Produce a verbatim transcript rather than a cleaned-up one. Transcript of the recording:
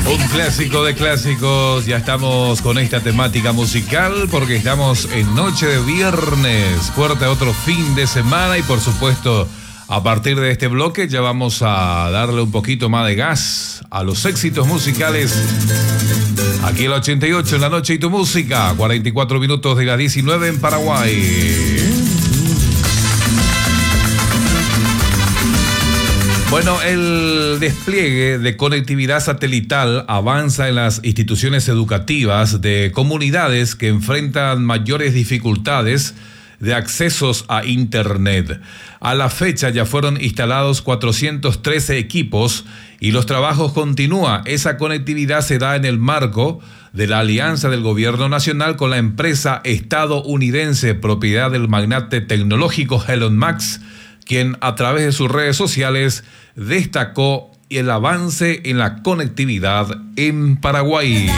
Un clásico de clásicos, ya estamos con esta temática musical porque estamos en noche de viernes, puerta a otro fin de semana y por supuesto a partir de este bloque ya vamos a darle un poquito más de gas a los éxitos musicales. Aquí el ochenta y ocho en la noche y tu música, cuarenta y cuatro minutos de las diecinueve en Paraguay. Bueno, el despliegue de conectividad satelital avanza en las instituciones educativas de comunidades que enfrentan mayores dificultades de accesos a Internet. A la fecha ya fueron instalados cuatrocientos trece equipos y los trabajos continúan. Esa conectividad se da en el marco de la alianza del gobierno nacional con la empresa estadounidense propiedad del magnate tecnológico Elon Musk, quien a través de sus redes sociales destacó el avance en la conectividad en Paraguay.